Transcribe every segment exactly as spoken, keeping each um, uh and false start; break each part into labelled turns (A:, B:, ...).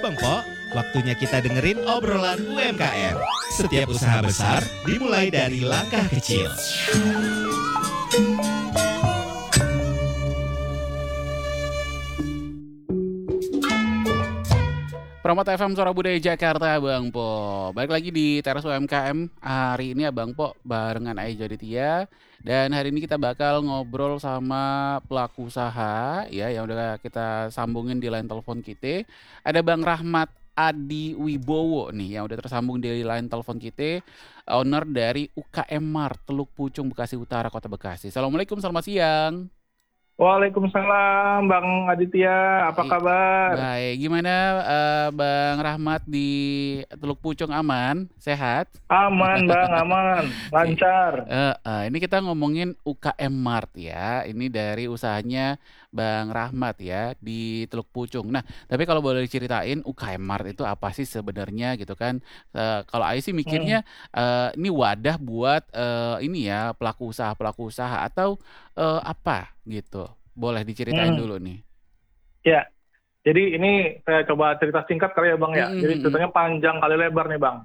A: Bang Po, waktunya kita dengerin obrolan U M K M. Setiap usaha besar dimulai dari langkah kecil.
B: Promot F M Suara Budaya Jakarta, Bang Po. Balik lagi di Teras U M K M. Hari ini Abang Po barengan Aija Aditya. Dan hari ini kita bakal ngobrol sama pelaku usaha ya yang udah kita sambungin di line telepon kita. Ada Bang Rahmat Adi Wibowo nih yang udah tersambung di line telepon kita, owner dari U K M Mart Teluk Pucung, Bekasi Utara, Kota Bekasi. Assalamualaikum, selamat siang.
C: Waalaikumsalam Bang Aditya, apa
B: Baik.
C: kabar?
B: Baik, gimana uh, Bang Rahmat di Teluk Pucung, aman? Sehat?
C: Aman Bang, aman, lancar.
B: Uh, uh, ini kita ngomongin U K M Mart ya, ini dari usahanya Bang Rahmat ya di Teluk Pucung. Nah, tapi kalau boleh diceritain U K M Mart itu apa sih sebenarnya gitu kan? Uh, kalau Ai sih mikirnya
C: Hmm.
B: uh, ini wadah buat uh, ini ya pelaku usaha pelaku usaha atau uh, apa gitu? Boleh diceritain
C: Hmm.
B: dulu nih.
C: Ya, jadi ini saya coba cerita singkat kali ya Bang ya.
B: Mm-mm,
C: Jadi
B: mm-mm.
C: ceritanya panjang kali lebar nih Bang.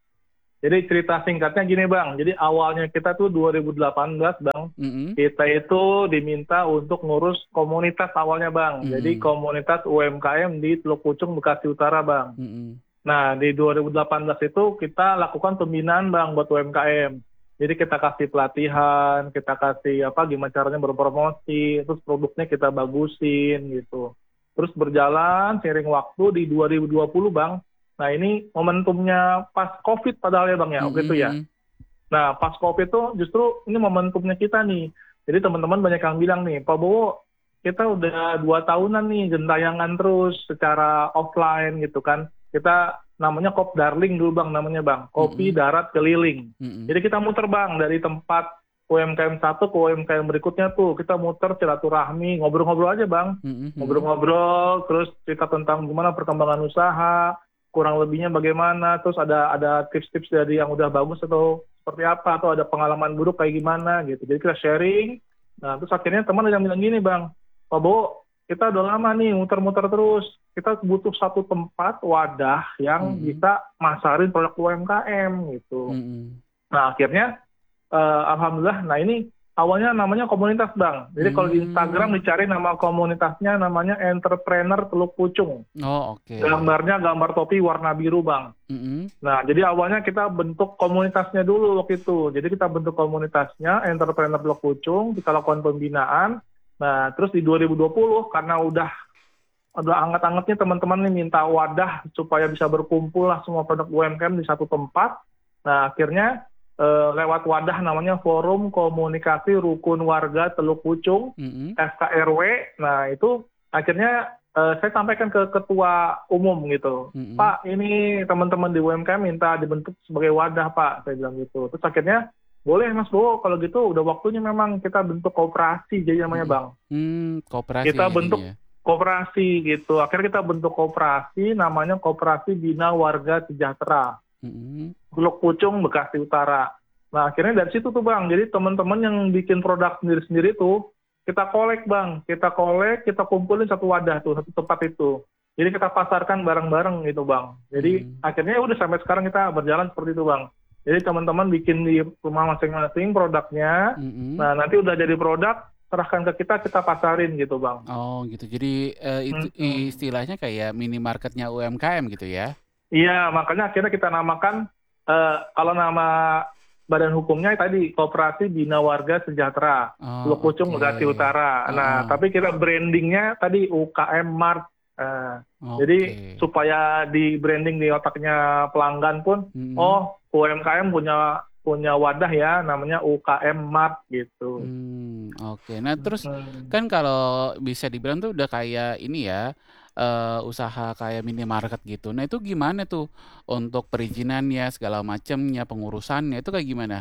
C: Jadi cerita singkatnya gini Bang, jadi awalnya kita tuh dua ribu delapan belas Bang,
B: Mm-mm,
C: kita itu diminta untuk ngurus komunitas awalnya Bang. Jadi
B: mm-mm,
C: komunitas U M K M di Teluk Pucung, Bekasi Utara Bang.
B: mm-mm,
C: Nah, di dua ribu delapan belas itu kita lakukan pembinaan Bang buat U M K M. Jadi kita kasih pelatihan, kita kasih apa gimana caranya berpromosi, terus produknya kita bagusin gitu. Terus berjalan seiring waktu di dua ribu dua puluh Bang. Nah, ini momentumnya pas Covid padahal ya Bang ya, waktu itu ya.
B: mm-mm,
C: Nah, pas Covid itu justru ini momentumnya kita nih. Jadi teman-teman banyak yang bilang nih, Pak Bowo, kita udah dua tahunan nih gentayangan terus secara offline gitu kan. Kita namanya Kop Darling dulu Bang, namanya Bang. Kopi
B: mm-mm,
C: Darat Keliling.
B: mm-mm,
C: Jadi kita muter Bang dari tempat U M K M satu ke U M K M berikutnya tuh. Kita muter silaturahmi, ngobrol-ngobrol aja Bang.
B: mm-mm,
C: Ngobrol-ngobrol, terus cerita tentang gimana perkembangan usaha, kurang lebihnya bagaimana, terus ada ada tips-tips dari yang udah bagus atau seperti apa, atau ada pengalaman buruk kayak gimana gitu. Jadi kita sharing. Nah, terus akhirnya teman ada yang bilang gini Bang, Pak Bo, kita udah lama nih muter-muter terus. Kita butuh satu tempat wadah yang
B: mm-mm,
C: bisa masarin produk U M K M gitu.
B: mm-mm.
C: Nah, akhirnya eh, alhamdulillah, nah ini awalnya namanya komunitas Bang. Jadi kalau di Instagram
B: Hmm.
C: dicari nama komunitasnya namanya Entrepreneur Teluk Pucung.
B: Oh, oke.
C: Gambarnya gambar topi warna biru Bang.
B: Mm-mm,
C: Nah, jadi awalnya kita bentuk komunitasnya dulu waktu itu. Jadi kita bentuk komunitasnya Entrepreneur Teluk Pucung, kita lakukan pembinaan. Nah, terus di dua ribu dua puluh karena udah udah anget-angetnya teman-teman nih minta wadah supaya bisa berkumpul lah semua produk U M K M di satu tempat. Nah, akhirnya eh, lewat wadah namanya Forum Komunikasi Rukun Warga Teluk Pucung,
B: mm-mm,
C: F K R W. Nah, itu akhirnya eh, saya sampaikan ke ketua umum gitu.
B: mm-mm.
C: Pak, ini teman-teman di U M K M minta dibentuk sebagai wadah, Pak. Saya bilang gitu. Terus akhirnya, boleh Mas Bowo, kalau gitu udah waktunya memang kita bentuk koperasi, jadi namanya
B: Mm-mm.
C: Bang.
B: Hmm, kooperasi
C: Kita
B: jadinya.
C: bentuk koperasi gitu. Akhirnya kita bentuk koperasi, namanya Koperasi Bina Warga Sejahtera.
B: Mm-mm,
C: Teluk Pucung, Bekasi Utara. Nah, akhirnya dari situ tuh Bang, jadi teman-teman yang bikin produk sendiri-sendiri tuh, kita kolek Bang, kita kolek, kita kumpulin satu wadah tuh, satu tempat itu. Jadi kita pasarkan bareng-bareng gitu Bang. Jadi
B: Hmm.
C: akhirnya udah sampai sekarang kita berjalan seperti itu Bang. Jadi teman-teman bikin di rumah masing-masing produknya,
B: mm-mm.
C: nah nanti udah jadi produk, serahkan ke kita, kita pasarin gitu Bang.
B: Oh gitu. Jadi eh, itu
C: Mm-mm.
B: istilahnya kayak minimarketnya U M K M gitu ya?
C: Iya, makanya akhirnya kita namakan, eh, kalau nama badan hukumnya tadi Koperasi Bina Warga Sejahtera,
B: Oh
C: Teluk Pucung,
B: oke.
C: Bekasi Utara. Nah,
B: Heeh.
C: tapi kita brandingnya tadi U K M Mart. Eh, Jadi
B: Oke.
C: supaya di branding di otaknya pelanggan pun,
B: Mm-mm.
C: oh U M K M punya punya wadah ya, namanya U K M Mart gitu.
B: Hmm, oke. Nah terus
C: Hmm.
B: kan kalau bisa dibilang tuh udah kayak ini ya, eh, usaha kayak minimarket gitu. Nah itu gimana tuh untuk perizinannya segala macamnya, pengurusannya itu kayak gimana?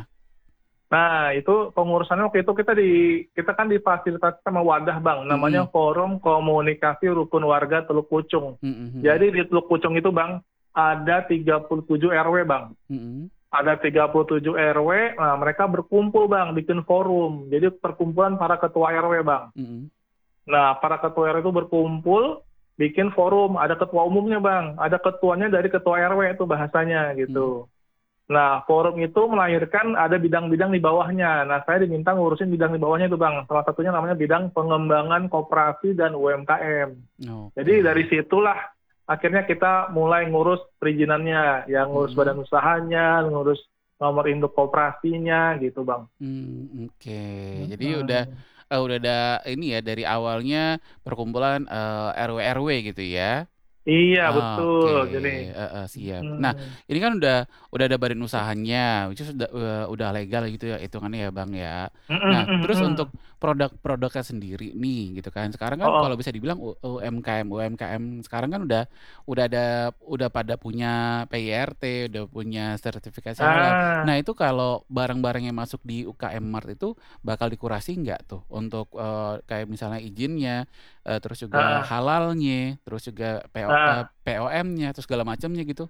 C: Nah, itu pengurusannya waktu itu kita di kita kan difasilitasi sama wadah Bang, namanya
B: Mm-mm.
C: Forum Komunikasi Rukun Warga Teluk Pucung.
B: Mm-mm.
C: Jadi di Teluk Pucung itu Bang, ada tiga puluh tujuh R W Bang.
B: Mm-mm.
C: Ada tiga puluh tujuh R W, nah mereka berkumpul Bang, bikin forum. Jadi perkumpulan para ketua R W Bang.
B: Mm-mm.
C: Nah, para ketua R W itu berkumpul, bikin forum, ada ketua umumnya bang, ada ketuanya dari ketua R W itu bahasanya gitu. Hmm. Nah forum itu melahirkan ada bidang-bidang di bawahnya. Nah saya diminta ngurusin bidang di bawahnya itu bang. Salah satunya namanya bidang pengembangan koperasi dan U M K M. Okay. Jadi dari situlah akhirnya kita mulai ngurus perizinannya, yang ngurus hmm. badan usahanya, ngurus nomor induk koperasinya gitu bang.
B: Hmm, Oke, okay. Jadi hmm. udah uh, udah ada ini ya dari awalnya perkumpulan uh, R W R W gitu ya.
C: Iya oh, betul.
B: Okay.
C: Jadi
B: uh, uh, siap. Hmm. Nah ini kan udah udah ada badan usahanya, which is udah uh, udah legal gitu ya hitungannya ya bang ya. Hmm, nah hmm, terus hmm. untuk produk-produknya sendiri nih gitu kan. Sekarang kan oh, kalau bisa dibilang U M K M U M K M sekarang kan udah udah ada udah pada punya P Y R T, udah punya sertifikasi halal. Ah. Nah itu kalau barang-barang yang masuk di U K M Mart itu bakal dikurasi nggak tuh untuk uh, kayak misalnya izinnya, uh, terus juga ah. halalnya, terus juga P O, ah. uh, P O M-nya, terus segala macamnya gitu?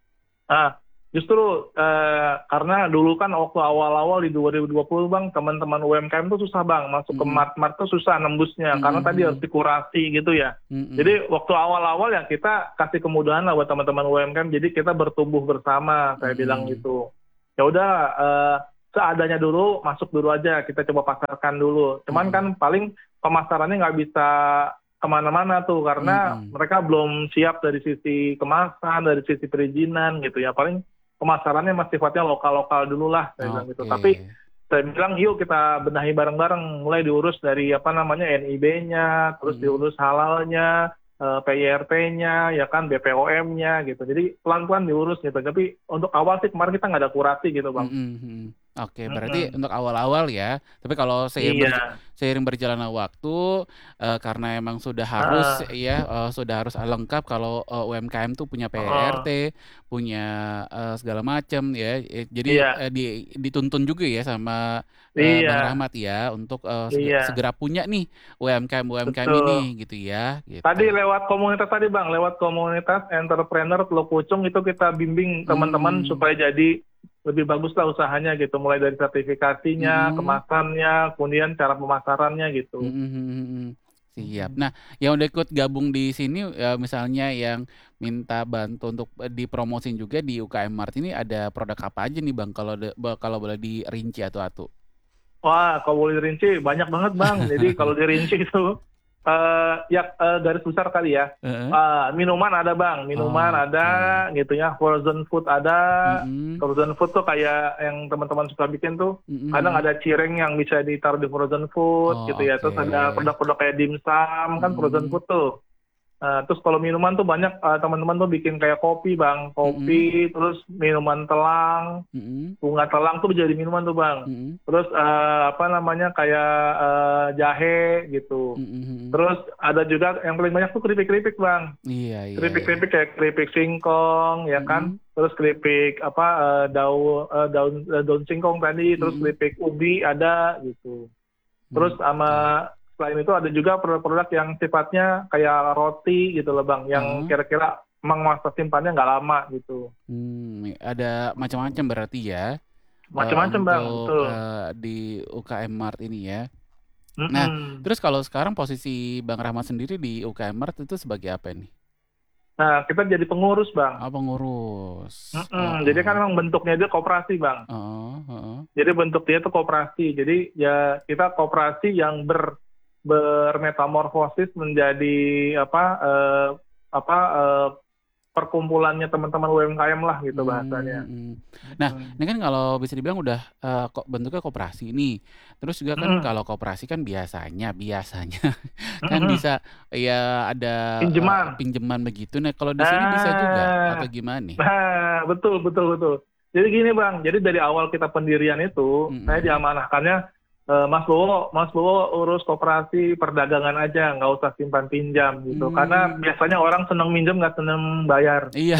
C: Ah. Justru eh, karena dulu kan waktu awal-awal di dua ribu dua puluh bang, teman-teman U M K M tuh susah bang, masuk mm-hmm. ke mart-mart tuh susah nembusnya, mm-hmm. karena tadi harus dikurasi gitu ya. Mm-hmm. Jadi waktu awal-awal ya kita kasih kemudahan lah buat teman-teman U M K M, jadi kita bertumbuh bersama, saya mm-hmm. bilang gitu. Ya udah eh, seadanya dulu, masuk dulu aja, kita coba pasarkan dulu. Cuman mm-hmm. kan paling pemasarannya nggak bisa kemana-mana tuh, karena mm-hmm. mereka belum siap dari sisi kemasan, dari sisi perizinan gitu ya, paling pemasarannya masih sifatnya lokal-lokal dulu lah, saya bilang gitu. Tapi saya bilang yuk kita benahi bareng-bareng, mulai diurus dari apa namanya N I B-nya, terus hmm. diurus halalnya, P Y R T-nya, ya kan B P O M-nya gitu. Jadi pelan-pelan diurus gitu. Tapi untuk awal sih kemarin kita nggak ada kurasi gitu bang.
B: Hmm. Oke, berarti mm-hmm. untuk awal-awal ya. Tapi kalau seiring,
C: iya.
B: berj- seiring berjalannya waktu, uh, karena emang sudah harus uh. ya, uh, sudah harus lengkap kalau uh, U M K M tuh punya P Y R T, uh. punya uh, segala macam ya. Jadi iya. uh, di, dituntun juga ya sama uh, iya. Bang Rahmat ya untuk uh, segera, iya. segera punya nih U M K M U M K M Betul. Ini gitu ya. Gitu.
C: Tadi lewat komunitas tadi bang, lewat komunitas entrepreneur Teluk Pucung itu kita bimbing teman-teman hmm. supaya jadi lebih bagus lah usahanya gitu, mulai dari sertifikasinya, hmm. kemasannya, kemudian cara pemasarannya gitu.
B: Hmm. Siap. Nah, yang udah ikut gabung di sini, ya misalnya yang minta bantu untuk dipromosin juga di U K M Mart ini, ada produk apa aja nih bang? Kalau de, kalau boleh dirinci atu-atu.
C: Wah, kalau boleh dirinci banyak banget bang. Jadi kalau dirinci itu Uh, ya uh, garis besar kali ya. Uh-huh. Uh, minuman ada bang, minuman oh, ada, okay. gitu ya. Frozen food ada. Uh-huh. Frozen food tuh kayak yang teman-teman suka bikin tuh. Uh-huh. Kadang ada cireng yang bisa ditaruh di frozen food, oh, gitu ya. Okay. Terus ada produk-produk kayak dimsum, kan uh-huh. frozen food tuh. Uh, terus kalau minuman tuh banyak uh, teman-teman tuh bikin kayak kopi bang, kopi, mm-hmm. terus minuman telang, mm-hmm. bunga telang tuh jadi minuman tuh bang. Mm-hmm. Terus uh, apa namanya kayak uh, jahe gitu. Mm-hmm. Terus ada juga yang paling banyak tuh keripik-keripik bang.
B: Iya, iya.
C: Keripik-keripik kayak keripik singkong, ya kan. Mm-hmm. Terus keripik apa uh, daun uh, daun uh, daun singkong tadi, mm-hmm. terus keripik ubi ada gitu. Terus sama mm-hmm. selain itu ada juga produk-produk yang sifatnya kayak roti gitu loh bang, yang uh-huh. kira-kira emang masa simpannya nggak lama gitu.
B: Hmm, ada macam-macam berarti ya.
C: Macam-macam uh, bang, betul.
B: Uh, di U K M Mart ini ya. Mm-hmm. Nah, terus kalau sekarang posisi Bang Rahmat sendiri di U K M Mart itu sebagai apa nih?
C: Nah, kita jadi pengurus bang.
B: Oh, pengurus.
C: Uh-uh. Jadi kan memang bentuknya dia koperasi bang. Uh-uh. Uh-uh. Jadi bentuk dia itu koperasi. Jadi ya kita koperasi yang ber bermetamorfosis menjadi apa uh, apa uh, perkumpulannya teman-teman U M K M lah gitu bahasanya.
B: Hmm, hmm. Nah, hmm. ini kan kalau bisa dibilang udah uh, kok bentuknya koperasi nih. Terus juga kan hmm. kalau koperasi kan biasanya biasanya kan hmm. bisa ya ada
C: pinjaman
B: uh, pinjaman begitu. Nah, kalau di sini nah, bisa juga atau gimana nih?
C: Nah, betul betul betul. Jadi gini Bang, jadi dari awal kita pendirian itu hmm. saya diamanahkannya Uh, Mas Bowo, Mas Bowo urus koperasi perdagangan aja, nggak usah simpan pinjam gitu. Hmm. Karena biasanya orang seneng minjem nggak seneng bayar.
B: Iya,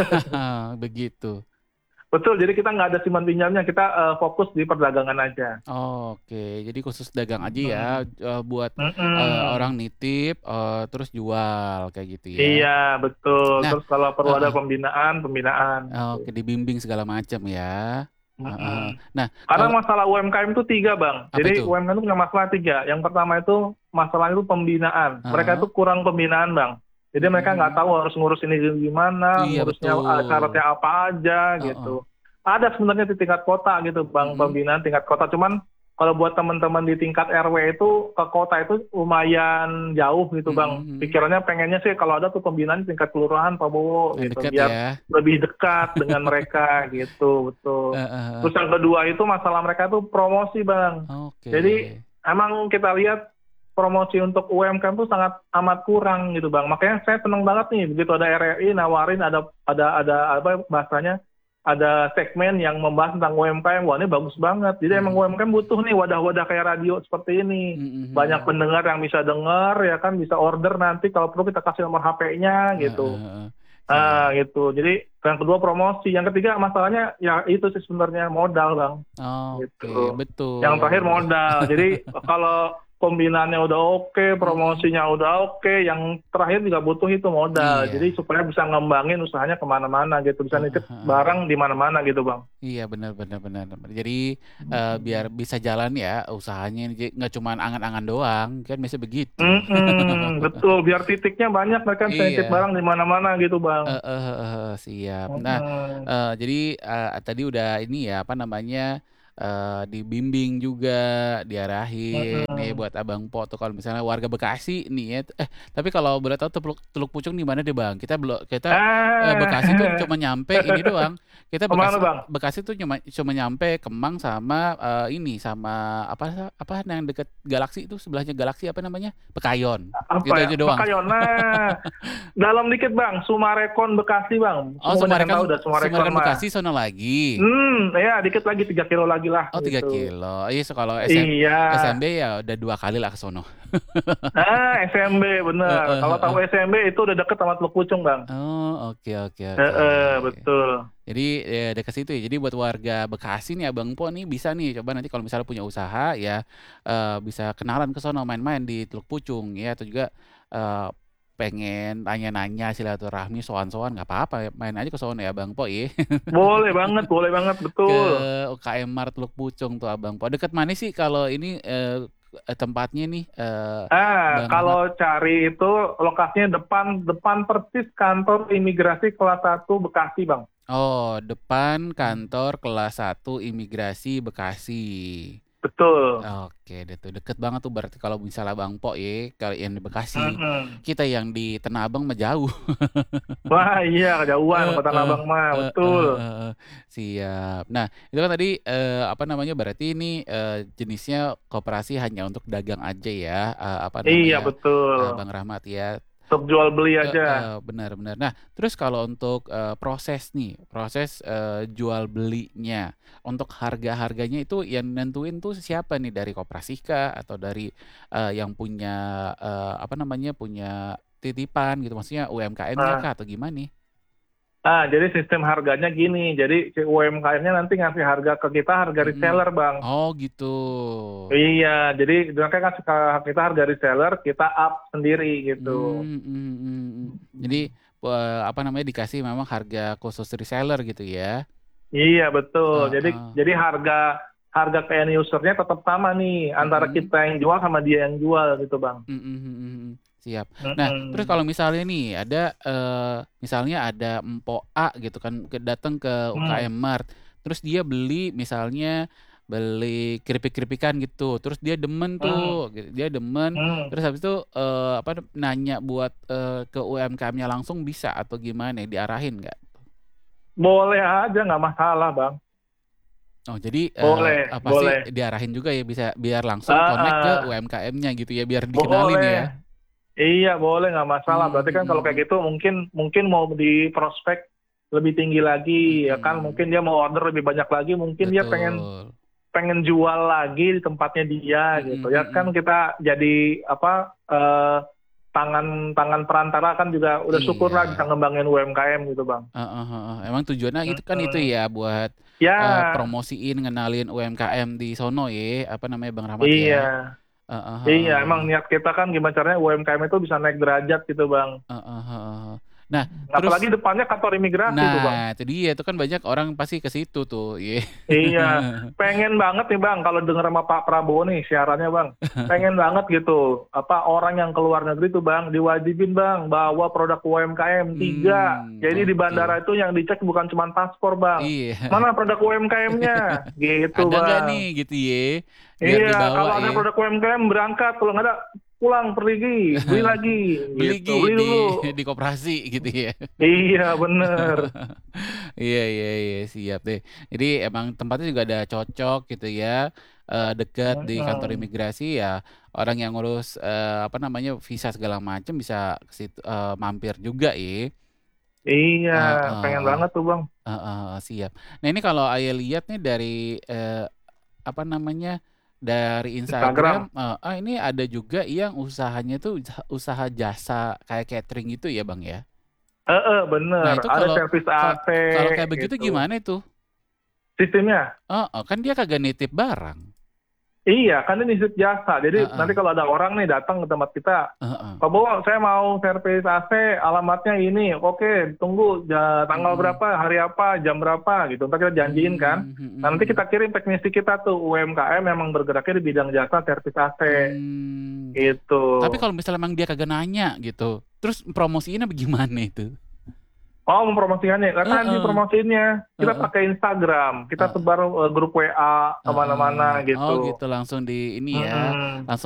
B: begitu.
C: Betul, jadi kita nggak ada simpan pinjamnya, kita uh, fokus di perdagangan aja.
B: Oh, Oke, okay. Jadi khusus dagang aja ya, hmm. uh, buat hmm. uh, orang nitip, uh, terus jual kayak gitu ya.
C: Iya, betul. Nah, terus kalau perlu uh, ada pembinaan, pembinaan.
B: Oke, okay, dibimbing segala macam ya.
C: Mm-hmm. Uh, nah, karena kalau, masalah U M K M itu tiga bang, jadi itu? U M K M itu punya masalah tiga. Yang pertama itu masalah itu pembinaan. Uh-huh. Mereka itu kurang pembinaan bang. Jadi mereka
B: Mm-mm.
C: nggak tahu harus ngurus ini gimana,
B: Iya
C: ngurusnya
B: betul.
C: uh, syaratnya apa aja gitu.
B: Heeh.
C: Ada sebenarnya di tingkat kota gitu, Bang,
B: Mm-mm.
C: pembinaan tingkat kota. Cuman kalau buat teman-teman di tingkat R W itu ke kota itu lumayan jauh gitu, Bang.
B: Mm-mm.
C: Pikirannya pengennya sih kalau ada tuh pembinaan di tingkat kelurahan, Pak Bowo
B: Yang
C: gitu,
B: dekat
C: biar
B: ya.
C: lebih dekat dengan mereka gitu, betul.
B: Heeh.
C: Terus yang kedua itu masalah mereka tuh promosi, Bang.
B: Oke.
C: Jadi emang kita lihat promosi untuk U M K M itu sangat amat kurang gitu, Bang. Makanya saya seneng banget nih begitu ada R R I nawarin ada ada ada apa bahasanya ada segmen yang membahas tentang U M K M. Wah, ini bagus banget. Jadi emang
B: Hmm.
C: U M K M butuh nih wadah-wadah kayak radio seperti ini.
B: Mm-mm.
C: Banyak pendengar yang bisa dengar ya kan, bisa order nanti kalau perlu kita kasih nomor H P-nya gitu.
B: Heeh.
C: Ah,
B: Siap.
C: gitu. Jadi yang kedua promosi, yang ketiga masalahnya ya itu sih sebenarnya modal, Bang.
B: Oke,
C: Gitu.
B: betul.
C: Yang terakhir modal. Jadi kalau pembinaannya udah oke, promosinya udah oke, yang terakhir juga butuh itu modal.
B: Iya.
C: Jadi supaya bisa ngembangin usahanya kemana-mana gitu, bisa nitip
B: Heeh.
C: barang di mana-mana gitu, Bang.
B: Iya benar benar benar. Jadi eh, biar bisa jalan ya usahanya, jadi nggak cuma angan-angan doang, kan biasa begitu.
C: Mm-mm, betul, biar titiknya banyak mereka bisa nitip
B: Iya.
C: barang di mana-mana gitu, Bang.
B: Eh, eh, eh, eh, siap. Nah,
C: Mm-mm.
B: eh, jadi eh, tadi udah ini ya apa namanya eh, dibimbing juga, diarahin nih
C: Mm-mm.
B: buat Abang Po tuh kalau misalnya warga Bekasi nih ya. Eh, tapi kalau boleh tahu Teluk, Teluk Pucung di mana deh Bang? Kita belum kita eh, Bekasi tuh
C: Eh,
B: cuma nyampe ini doang. Kita
C: kemana,
B: Bekasi
C: Bang?
B: Bekasi tuh cuma cuma nyampe Kemang sama eh, ini sama apa apa yang deket Galaksi itu sebelahnya Galaksi apa namanya? Pekayon.
C: Apa
B: Gitu
C: ya?
B: aja doang.
C: Pekayon. Nah, dalam dikit, Bang. Sumarekon Bekasi, Bang.
B: Oh,
C: Semua banyak yang
B: Sumarekon,
C: tahu dah Sumarekon
B: Sumarekon
C: mah.
B: Bekasi sono lagi.
C: Hmm, ya dikit lagi tiga kilo lagi lah
B: Oh, tiga
C: gitu.
B: kilo. Iya, so kalau S M,
C: Iya.
B: S M B ya udah dua kali lah ke sono.
C: Ah, S M B
B: Eh,
C: bener.
B: eh,
C: Kalau
B: eh,
C: tahu S M B itu udah deket sama Teluk Pucung, Bang.
B: Oh, oke oke
C: Eh,
B: oke.
C: eh, betul.
B: Jadi ya dekat situ ya. Jadi buat warga Bekasi nih Abang Po nih bisa nih coba nanti kalau misalnya punya usaha ya eh, bisa kenalan ke sono main-main di Teluk Pucung ya atau juga eh, pengen tanya-nanya silaturahmi soan-soan nggak apa-apa ya, main aja ke sono ya Abang Po ya.
C: Boleh banget, boleh banget,
B: Ke
C: betul.
B: U K M Mart Teluk Pucung tuh Abang Po. Dekat mana sih kalau ini eh, eh, tempatnya nih eh,
C: Ah,
B: Bang Rahmat?
C: kalau cari itu lokasinya depan depan persis kantor imigrasi kelas satu Bekasi, Bang.
B: Oh, depan kantor kelas satu Imigrasi Bekasi.
C: Betul.
B: Oke, deh tuh deket banget tuh berarti kalau misalnya Bang Po ya, kalau yang di Bekasi,
C: Mm-mm.
B: kita yang di Tanah Abang mah jauh.
C: Wah, iya kejauhan Kota
B: Heeh,
C: Abang mah,
B: heeh,
C: betul.
B: heeh. Siap. Nah, itu kan tadi eh, apa namanya berarti ini eh, jenisnya koperasi hanya untuk dagang aja ya, eh, apa
C: Iya,
B: namanya
C: betul.
B: eh, Bang Rahmat ya.
C: Untuk jual beli
B: Eh,
C: aja.
B: eh, benar-benar. Nah, terus kalau untuk eh, proses nih, proses eh, jual belinya, untuk harga-harganya itu yang nentuin tuh siapa nih dari koperasi kah atau dari eh, yang punya eh, apa namanya punya titipan gitu, maksudnya U M K M-nya
C: Nah,
B: kah atau gimana nih?
C: ah, jadi sistem harganya gini. Jadi si U M K M-nya nanti ngasih harga ke kita harga
B: Mm-mm.
C: reseller, Bang.
B: Oh gitu.
C: Iya, jadi mereka kasih ke kita harga reseller, kita up sendiri gitu.
B: Hmm, hmm, hmm, hmm. Jadi eh, apa namanya dikasih memang harga khusus reseller gitu ya?
C: Iya, betul. Jadi
B: Heeh.
C: jadi harga harga ke end user-nya tetap sama nih antara
B: Mm-mm.
C: kita yang jual sama dia yang jual gitu, Bang.
B: Mm, mm, mm, mm. Siap. Nah, terus
C: Mm-mm.
B: kalau misalnya nih ada eh, misalnya ada Empok A gitu kan ke- datang ke
C: Hmm.
B: U K M Mart, terus dia beli misalnya beli keripik-keripikan gitu, terus dia demen
C: Hmm.
B: tuh, gitu. Dia demen,
C: Hmm.
B: terus habis itu eh, apa nanya buat eh, ke U M K M-nya langsung bisa atau gimana? Diarahin nggak?
C: Boleh aja, nggak masalah, Bang.
B: Oh, jadi eh,
C: Boleh,
B: apa sih
C: boleh.
B: diarahin juga ya bisa biar langsung
C: Ah,
B: connect ke
C: ah,
B: U M K M-nya gitu ya, biar dikenalin ya.
C: boleh. Iya, boleh, nggak masalah.
B: Hmm,
C: Berarti kan
B: hmm,
C: kalau
B: hmm,
C: kayak gitu mungkin mungkin mau di prospek lebih tinggi lagi, ya kan?
B: hmm.
C: Mungkin dia mau order lebih banyak lagi, mungkin dia pengen
B: Betul.
C: pengen jual lagi di tempatnya dia
B: Hmm,
C: gitu.
B: hmm,
C: Ya
B: hmm,
C: kan
B: hmm.
C: kita jadi apa eh, tangan tangan perantara kan juga udah syukur lah bisa
B: Iya.
C: ngembangin U M K M gitu, Bang.
B: Heeh, heeh. Emang tujuannya itu kan itu
C: Mm-mm.
B: ya buat
C: Ya,
B: eh, promosiin, ngenalin U M K M di sono ya, apa namanya Bang Rahmat ya.
C: iya.
B: Heeh,
C: Iya,
B: heeh.
C: emang niat kita kan gimana caranya U M K M itu bisa naik derajat gitu, Bang.
B: Heeh, heeh. Nah, terus
C: Apalagi depannya kantor imigrasi tuh Bang.
B: nah itu dia, itu kan banyak orang pasti ke situ tuh, iya.
C: Iya, pengen banget nih Bang kalau denger sama Pak Prabowo nih siarannya Bang. Pengen banget gitu. Apa orang yang keluar negeri tuh Bang diwajibin Bang bawa produk U M K M tiga.
B: Hmm,
C: Jadi di
B: oke.
C: bandara itu yang dicek bukan cuma paspor Bang.
B: Iya.
C: Mana produk U M K M-nya? Gitu
B: Ada nggak
C: Bang.
B: nih gitu ya? Biar
C: Iya,
B: dibawa
C: kalau ada
B: ya.
C: produk U M K M berangkat, kalau nggak ada pulang pergi, beli lagi,
B: Beli
C: gitu.
B: Gi,
C: Beli
B: di
C: dulu.
B: di koperasi gitu ya.
C: Iya, bener.
B: Iya iya iya siap deh. Jadi emang tempatnya juga ada cocok gitu ya. Eh, dekat di kantor
C: Mm-mm.
B: imigrasi ya, orang yang ngurus eh, apa namanya visa segala macam bisa ke situ eh, mampir juga ya.
C: Iya, pengen
B: Heeh,
C: banget tuh Bang.
B: heeh, siap. Nah ini kalau Ayah lihat nih dari eh, apa namanya dari
C: Instagram.
B: Instagram, eh, ah ini ada juga yang usahanya tuh usaha usaha jasa kayak catering gitu ya Bang ya.
C: Eh, eh,
B: Nah
C: bener.
B: itu
C: Ada
B: kalau
C: servis
B: ka-
C: A C
B: kalau kayak begitu
C: gitu.
B: gimana itu?
C: Sistemnya?
B: Oh, kan dia kagak nitip barang.
C: Iya, kan ini nitip jasa. Jadi
B: Heeh,
C: nanti kalau ada orang nih datang ke tempat kita,
B: heeh.
C: Pak Bowo, saya mau servis A C, alamatnya ini. Oke, tunggu ja- tanggal
B: Mm-mm.
C: berapa, hari apa, jam berapa gitu. Ntar kita janjiin kan.
B: Hmm,
C: Nah, nanti
B: hmm,
C: kita kirim teknisi kita tuh U M K M memang bergeraknya di bidang jasa servis A C
B: hmm.
C: gitu.
B: Tapi kalau misalnya emang dia kagak nanya gitu, terus promosiinnya bagaimana itu?
C: Oh, mempromosikannya. Karena di
B: Heeh,
C: promosiinnya kita
B: heeh,
C: pakai Instagram, kita
B: heeh,
C: sebar eh, grup W A kemana-mana
B: heeh. Oh
C: gitu.
B: gitu langsung di ini ya,
C: Mm-mm.
B: langsung